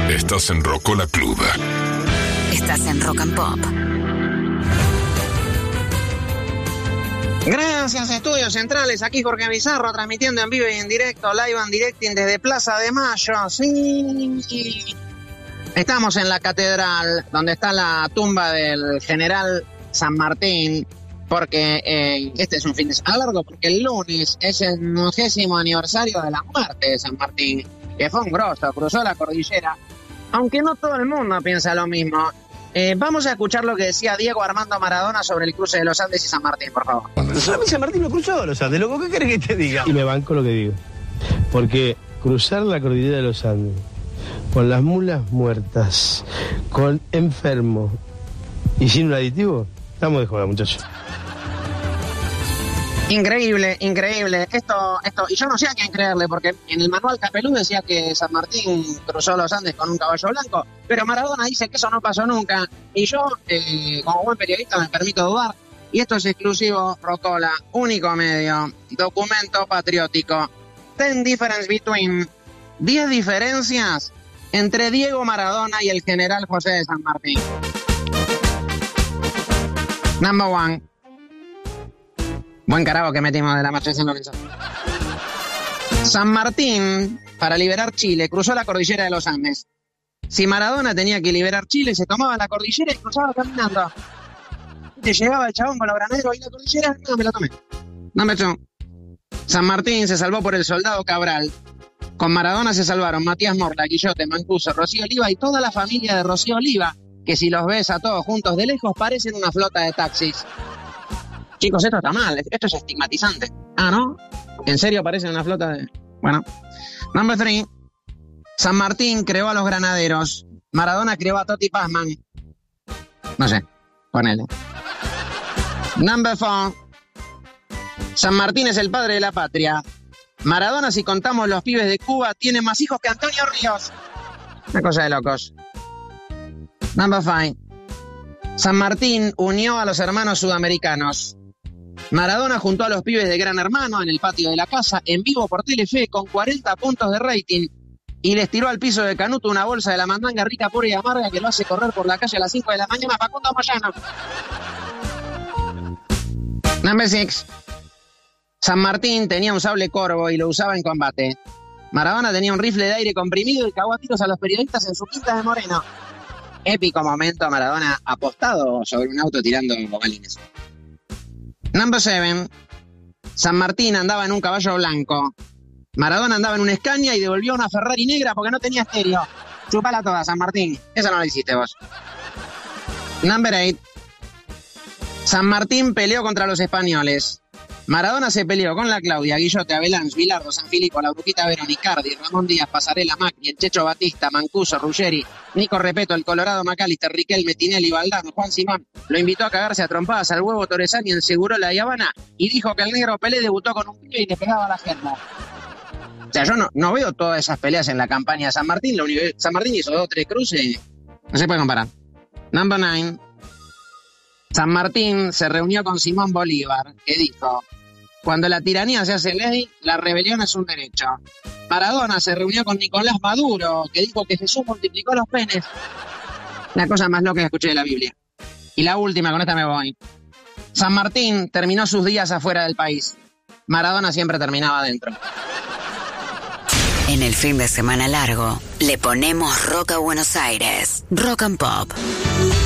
Estás en Rocola Club. Estás en Rock and Pop. Gracias, Estudios Centrales. Aquí Jorge Bizarro, transmitiendo en vivo y en directo, live and directing desde Plaza de Mayo. Sí. Estamos en la catedral, donde está la tumba del general San Martín, porque este es un fin de semana largo, porque el lunes es el 90º aniversario de la muerte de San Martín, que fue un grosso, cruzó la cordillera, aunque no todo el mundo piensa lo mismo. Vamos a escuchar lo que decía Diego Armando Maradona sobre el cruce de los Andes y San Martín, por favor. Solamente San Martín no cruzó los Andes, loco, ¿qué querés que te diga? Y me banco lo que digo, porque cruzar la cordillera de los Andes con las mulas muertas, con enfermos y sin un aditivo, estamos de joda, muchachos. Increíble, increíble. Esto, y yo no sé a quién creerle, porque en el manual Capelú decía que San Martín cruzó los Andes con un caballo blanco, pero Maradona dice que eso no pasó nunca. Y yo, como buen periodista, me permito dudar. Y esto es exclusivo Rocola, único medio, documento patriótico. 10 difference between, 10 diferencias entre Diego Maradona y el general José de San Martín. Number one. Buen carajo que metimos de la marcha de San Lorenzo. San Martín, para liberar Chile, cruzó la cordillera de los Andes. Si Maradona tenía que liberar Chile, se tomaba la cordillera y cruzaba caminando. Te llegaba el chabón con los granaderos y la cordillera, no me la tomé. No me echó. San Martín se salvó por el soldado Cabral. Con Maradona se salvaron Matías Morla, Guillote, Mancuso, Rocío Oliva y toda la familia de Rocío Oliva, que si los ves a todos juntos de lejos parecen una flota de taxis. Chicos, esto está mal, esto es estigmatizante. Ah, ¿no? ¿En serio parecen una flota de...? Bueno. Number 3. San Martín creó a los granaderos. Maradona creó a Totti Pazman. No sé, ponele. Number 4. San Martín es el padre de la patria. Maradona, si contamos los pibes de Cuba, tiene más hijos que Antonio Ríos. Una cosa de locos. Number 5. San Martín unió a los hermanos sudamericanos. Maradona juntó a los pibes de Gran Hermano en el patio de la casa, en vivo por Telefe, con 40 puntos de rating, y les tiró al piso de Canuto una bolsa de la mandanga rica, pura y amarga que lo hace correr por la calle a las 5 de la mañana. Facundo Moyano. Number 6. San Martín tenía un sable corvo y lo usaba en combate. Maradona tenía un rifle de aire comprimido y cagó a tiros a los periodistas en su quinta de Moreno. Épico momento, Maradona apostado sobre un auto tirando balines. Number 7. San Martín andaba en un caballo blanco. Maradona andaba en una Scania y devolvió una Ferrari negra porque no tenía estéreo. Chupala toda, San Martín. Eso no lo hiciste vos. Number 8. San Martín peleó contra los españoles. Maradona se peleó con la Claudia, Guillote, Avelange, Bilardo, San Filipo, la Brujita Verón, Icardi, Ramón Díaz, Pasarela, Macri, el Checho Batista, Mancuso, Ruggeri, Nico Repeto, el Colorado McAllister, Riquelme, Tinelli, Valdano, Juan Simón. Lo invitó a cagarse a trompadas al huevo Torresani en Segurola y Habana y dijo que el negro Pelé debutó con un pibe y le pegaba a la germa. O sea, yo no veo todas esas peleas en la campaña de San Martín. San Martín hizo 2 o 3 cruces. No se puede comparar. Number 9. San Martín se reunió con Simón Bolívar, que dijo: cuando la tiranía se hace ley, la rebelión es un derecho. Maradona se reunió con Nicolás Maduro, que dijo que Jesús multiplicó los penes. La cosa más loca que escuché de la Biblia. Y la última, con esta me voy. San Martín terminó sus días afuera del país. Maradona siempre terminaba adentro. En el fin de semana largo, le ponemos rock a Buenos Aires. Rock and Pop.